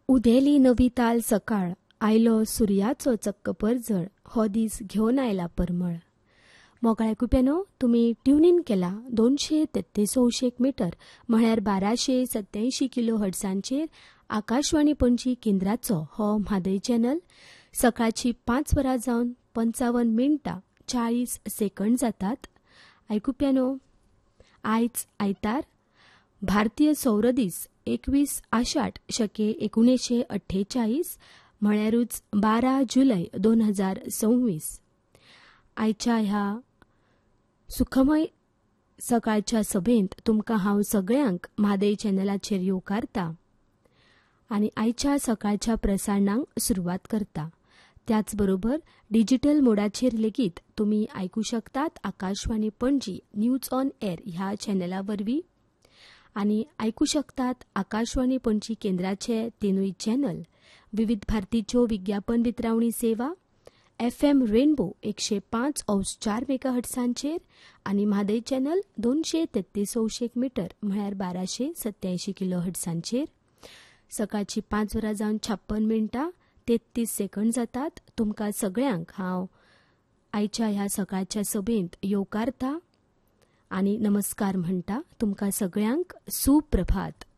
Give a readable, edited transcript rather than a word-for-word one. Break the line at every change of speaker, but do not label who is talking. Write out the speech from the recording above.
उदेली नवी ताल सकाळ, आयलो सुर्याचो चक्क परजळ, हो दीस घेवन आयला परमळ. मोगळ्या कुप्यानो, तुमी ट्यून इन केला 233 मीटर म्हळ्यार 1287 किलो हर्ट्सांचेर आकाशवाणी पणजी केंद्राचो हो म्हादय चॅनल. सकाळची 5 वरां जावन 55 मिनटां 40 सेकंड जातात. आयकुप्यानो, आयज आयतार, भारतीय सौर दीस 21 आषाढ शके 1948 म्हळ्यारूच 12 जुलय 2026. आयच्या ह्या सुखमय सकाळच्या सभेंत तुमकां हांव सगळ्यांक म्हादय चॅनलाचेर येवकारतां आनी आयच्या सकाळच्या प्रसारणांक सुरवात करता. त्याच बरोबर डिजिटल मोडाचेर लेगीत तुमी आयकू शकतात Akashvani Panaji news on air ह्या चॅनला वरवीं आनी आयकू शकतात आकाशवाणी पणजी केंद्राचे तिनूय चॅनल, विविध भारतीच्यो विज्ञापन वितरावणी सेवा, FM रेनबो 105.4 मेगाहर्ट्सांचेर आनी म्हादय चॅनल 233 मीटर म्हळ्यार 1287 किलो हर्ट्सांचेर. सकाळची 5 वरां जावन 56 मिनटां 33 सेकंड जातात. तुमकां सगळ्यांक हांव आयच्या ह्या सकाळच्या सभेंत येवकारतां आनी नमस्कार म्हणटा. तुमकां सगळ्यांक सुप्रभात.